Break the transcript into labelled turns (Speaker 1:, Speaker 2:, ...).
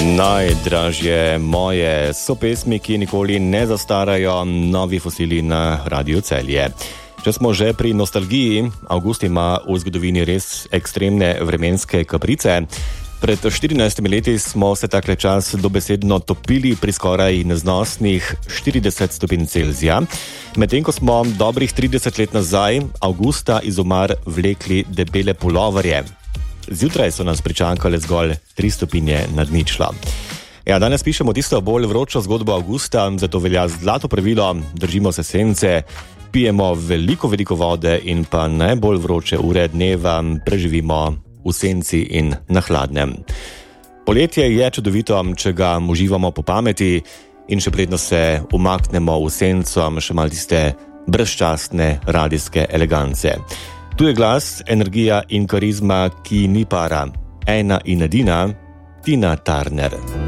Speaker 1: Najdražje moje so pesmi, ki nikoli ne zastarajo, novi fosili na Radiu Celje. Če smo že pri nostalgiji, avgust ima v zgodovini res ekstremne vremenske kaprice. Pred 14 leti smo se takle čas dobesedno topili pri skoraj neznosnih 40 stopinj Celzija, medtem ko smo dobrih 30 let nazaj avgusta iz omar vlekli debele puloverje. Zjutraj so nas pričakale zgolj 3 stopinje nad ničlo. Ja, danes pišemo tisto bolj vročo zgodbo avgusta, zato velja zlato pravilo, držimo se sence, pijemo veliko vode in pa najbolj vroče ure dneva preživimo v senci in na hladnem. Poletje je čudovito, če ga uživamo po pameti in še predno se umaknemo v senco, še malo tiste brezčasne radijske elegance. Tu je glas, energija in karizma, ki ni para. Ena in edina, Tina Turner.